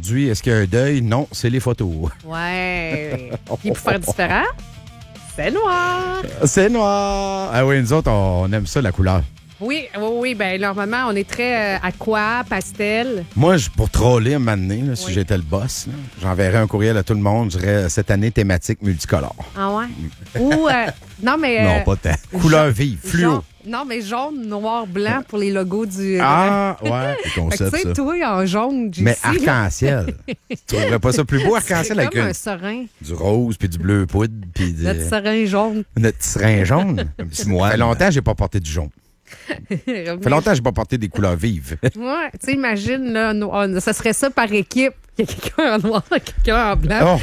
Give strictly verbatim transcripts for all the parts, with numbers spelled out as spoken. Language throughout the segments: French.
aujourd'hui, est-ce qu'il y a un deuil? Non, c'est les photos. Ouais. Puis pour faire différent, c'est noir. C'est noir. Ah oui, nous autres, on aime ça, la couleur. Oui, oui, oui. Ben, normalement, on est très euh, aqua, pastel. Moi, je- pour troller un moment donné, là, si Oui. j'étais le boss, là, j'enverrais un courriel à tout le monde. Je dirais cette année thématique multicolore. Ah ouais? Ou, euh, non, mais... Non, euh, pas tant. Couleur vive, fluo. jaune- Non, mais jaune, noir, blanc pour les logos du... Ah, ouais. C'est Fait que, concept, tu sais, ça. toi, en jaune, J C, Mais là, arc-en-ciel. Tu trouverais pas ça plus beau, arc-en-ciel, c'est avec comme un- un serein. du rose, puis du bleu poudre, puis de... Notre serein jaune. notre petit serin jaune. Un petit Ça moine. fait longtemps que j'ai pas porté du jaune. Ça fait longtemps que j'ai pas porté des couleurs vives. Ouais, tu sais, imagine, là, no- on- ça serait ça par équipe. Il y a quelqu'un en noir, quelqu'un en blanc.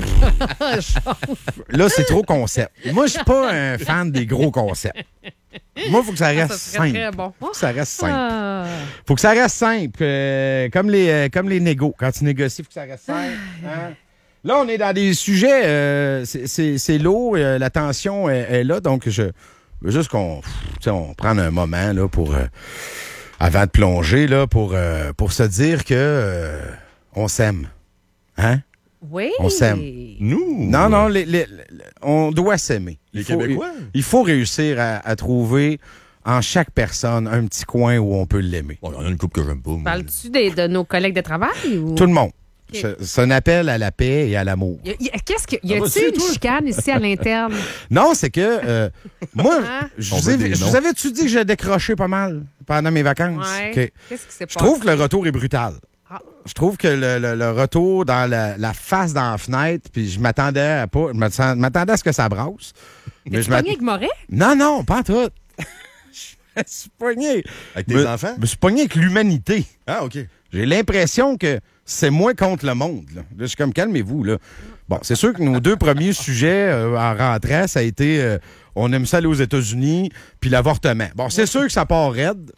Oh, là, c'est trop concept. Moi, je suis pas un fan des gros concepts. Moi, il faut que ça reste Ça serait simple. très bon. Faut que ça reste simple. Ah. Faut que ça reste simple. euh, comme les, euh, comme les négos. Quand tu négocies, faut que ça reste simple. Hein? Là, on est dans des sujets, euh, c'est- c'est c'est lourd, euh, la tension est, est là, donc je veux juste qu'on pff, tu sais, on prenne un moment là, pour, euh, avant de plonger, là, pour, euh, pour se dire que euh, on s'aime. Hein? Oui. On s'aime. Nous? Non, non, les- les- les- on doit s'aimer. Les Il faut- Québécois? Il, il faut réussir à, à trouver en chaque personne un petit coin où on peut l'aimer. Bon, il y en a une couple que j'aime pas. moi. Parles-tu des- de nos collègues de travail? Ou... Tout le monde. Ok. C'est c'est un appel à la paix et à l'amour. Y a- y a- Qu'est-ce que. Y Ah, a-t-il vas-y, une toi. chicane ici à l'interne? Non, c'est que euh, moi, Hein? je On vous, veut ai- des je noms. vous avais-tu dit que j'ai décroché pas mal pendant mes vacances? Ouais. OK. Qu'est-ce qui s'est Je passé? trouve que le retour est brutal. Ah. Je trouve que le, le- le retour dans la, la face dans la fenêtre, puis je m'attendais à pas, je m'attend- m'attendais à ce que ça brasse. Mais Tu je m'att- pogné avec Moret? Non, non, pas en tout. Je me suis pogné. Avec tes Me- enfants? Je me suis pogné avec l'humanité. Ah, OK. J'ai l'impression que c'est moi contre le monde. Là, Là, je suis comme, calmez-vous. Là. Bon, c'est sûr que nos deux premiers sujets euh, en rentrant, ça a été euh, on aime ça aller aux États-Unis, puis l'avortement. Bon, c'est sûr que ça part raide.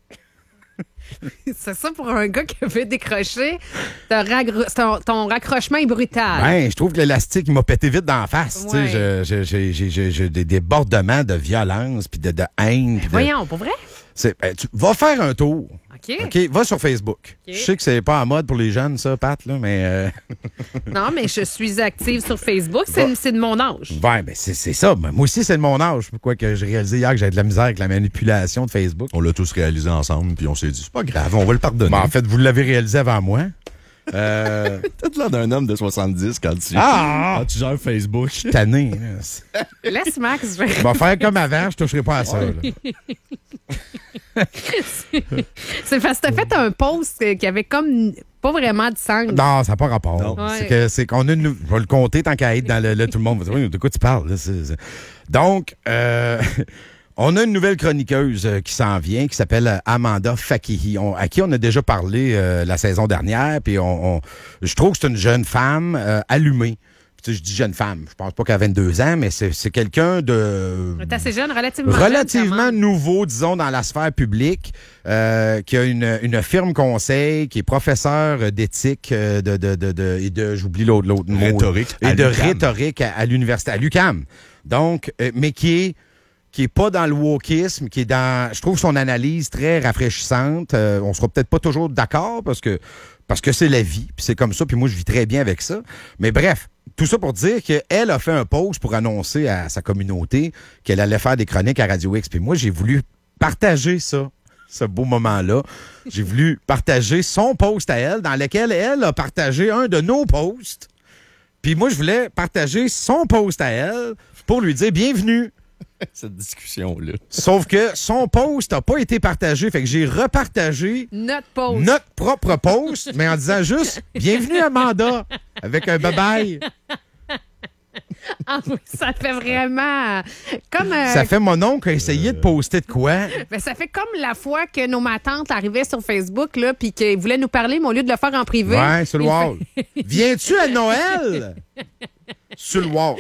C'est ça pour un gars qui avait décroché. Ton, ragro- ton- ton raccrochement est brutal. Ben, je trouve que l'élastique, il m'a pété vite dans la face. Tu sais, Ouais. je- je- j'ai- j'ai j'ai- j'ai des débordements de violence, puis de, de haine. puis de- Voyons, pour vrai? c'est- ben, tu vas faire un tour. OK. OK, va sur Facebook. OK. Je sais que c'est pas en mode pour les jeunes, ça, Pat, là, mais... euh, Non, mais je suis active sur Facebook. C'est c'est de mon âge. Ouais, ben c'est c'est ça. Ben, moi aussi, c'est de mon âge. Pourquoi que j'ai réalisé hier que j'avais de la misère avec la manipulation de Facebook. On l'a tous réalisé ensemble, puis on s'est dit, c'est pas grave, on va le pardonner. Ben, en fait, vous l'avez réalisé avant moi. Euh, T'as l'air d'un homme de soixante-dix quand tu, Ah! quand tu gères Facebook. tanné. là. Laisse Max. je vais- Je vais faire comme avant, je toucherai pas à ça. là. C'est parce que t'as fait un post qui avait comme pas vraiment de sens. Non, ça n'a pas rapport. Non. Ouais. C'est que c'est qu'on a une. nou- Je vais le compter tant qu'à être dans le. Là, tout le monde va dire oui, de quoi tu parles. Là, c'est- c'est- Donc, euh, on a une nouvelle chroniqueuse euh, qui s'en vient, qui s'appelle euh, Amanda Fakihi, on- à qui on a déjà parlé euh, la saison dernière. Puis on, on- je trouve que c'est une jeune femme euh, allumée. Puis, tu sais, je dis jeune femme, je pense pas qu'elle a vingt-deux ans, mais c'est c'est quelqu'un de T'es assez jeune, relativement jeune, relativement quand même. nouveau, disons, dans la sphère publique, euh, qui a une, une firme conseil, qui est professeur d'éthique euh, de, de, de, de- et de, j'oublie l'autre, l'autre mot. Rhétorique Et à de l'U Q A M. rhétorique à, à l'université, à l'U Q A M. Donc, euh, mais qui est qui est pas dans le wokisme, qui est dans, je trouve son analyse très rafraîchissante. Euh, on sera peut-être pas toujours d'accord parce que parce que c'est la vie, puis c'est comme ça, puis moi je vis très bien avec ça. Mais bref, tout ça pour dire qu'elle a fait un post pour annoncer à sa communauté qu'elle allait faire des chroniques à Radio X. Puis moi, j'ai voulu partager ça, ce beau moment-là. J'ai voulu partager son post à elle, dans lequel elle a partagé un de nos posts. Puis moi, je voulais partager son post à elle pour lui dire bienvenue. Cette discussion-là. Sauf que son post n'a pas été partagé. Fait que j'ai repartagé Notre post. notre propre post, mais en disant juste bienvenue Amanda avec un bye-bye. Ah oui, ça fait vraiment comme euh, Ça fait mon oncle a essayé de poster de quoi? ben, ça fait comme la fois que nos matantes arrivaient sur Facebook là puis qu'ils voulaient nous parler mais au lieu de le faire en privé. Ouais, sur le ils wall. Viens-tu à Noël? Sur le wall.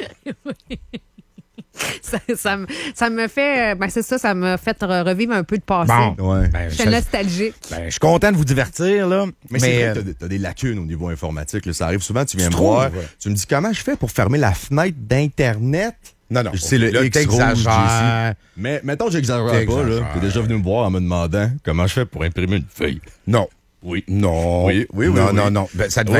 Ça, ça, me- ça me fait. Ben, c'est ça, ça m'a fait re- revivre un peu de passé. Bon. Ouais. Ben, Je ça- suis nostalgique. ben, je suis content de vous divertir, là. Mais, c'est vrai euh, que t'as des- t'as des lacunes au niveau informatique. Là. Ça arrive souvent, tu viens Tu me voir, trouves, ouais. tu me dis comment je fais pour fermer la fenêtre d'Internet? non, non. C'est le là, X rouge, t'exagères. J C. Mais mettons que j'exagère pas, là. T'exagères. T'es déjà venu me voir en me demandant comment je fais pour imprimer une feuille. Non. Oui. Non. Oui, oui, oui, Non, oui. non, non. Ben, ça devait